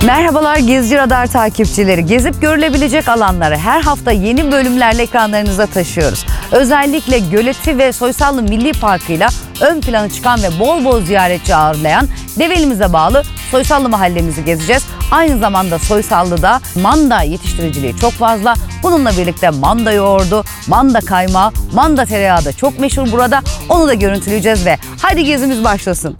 Merhabalar Gezici Radar takipçileri. Gezip görülebilecek alanları her hafta yeni bölümlerle ekranlarınıza taşıyoruz. Özellikle Göleti ve Soysallı Milli Parkı'yla ön plana çıkan ve bol bol ziyaretçi ağırlayan Develimize bağlı Soysallı mahallemizi gezeceğiz. Aynı zamanda Soysallı'da manda yetiştiriciliği çok fazla. Bununla birlikte manda yoğurdu, manda kaymağı, manda tereyağı da çok meşhur burada. Onu da görüntüleyeceğiz ve hadi gezimiz başlasın.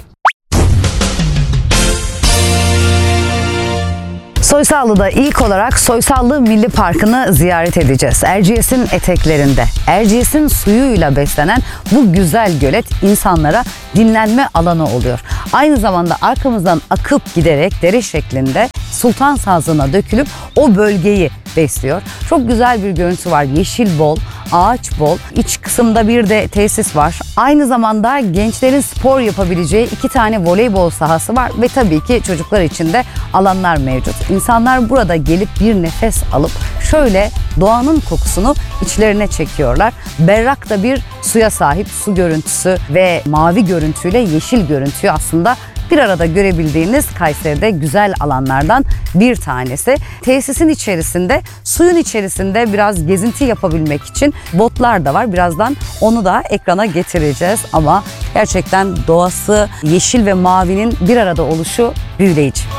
Soysallı'da ilk olarak Soysallı Milli Parkı'nı ziyaret edeceğiz. Erciyes'in eteklerinde, Erciyes'in suyuyla beslenen bu güzel gölet insanlara dinlenme alanı oluyor. Aynı zamanda arkamızdan akıp giderek dere şeklinde Sultan Sazlığı'na dökülüp o bölgeyi besliyor. Çok güzel bir görüntü var. Yeşil bol, ağaç bol. İç kısımda bir de tesis var. Aynı zamanda gençlerin spor yapabileceği 2 tane voleybol sahası var ve tabii ki çocuklar için de alanlar mevcut. İnsanlar burada gelip bir nefes alıp şöyle doğanın kokusunu içlerine çekiyorlar. Berrak da bir suya sahip, su görüntüsü ve mavi görüntüyle yeşil görüntüyü aslında bir arada görebildiğiniz Kayseri'de güzel alanlardan bir tanesi. Tesisin içerisinde, suyun içerisinde biraz gezinti yapabilmek için botlar da var. Birazdan onu da ekrana getireceğiz ama gerçekten doğası, yeşil ve mavinin bir arada oluşu büyüleyici.